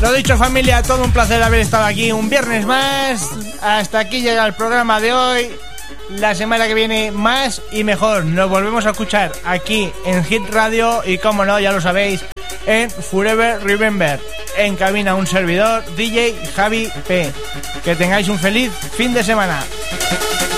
Lo dicho, familia, todo un placer haber estado aquí un viernes más. Hasta aquí llega el programa de hoy. La semana que viene más y mejor. Nos volvemos a escuchar aquí en Hit Radio y, como no, ya lo sabéis, en Forever Remember. En cabina un servidor, DJ Javi P. Que tengáis un feliz fin de semana.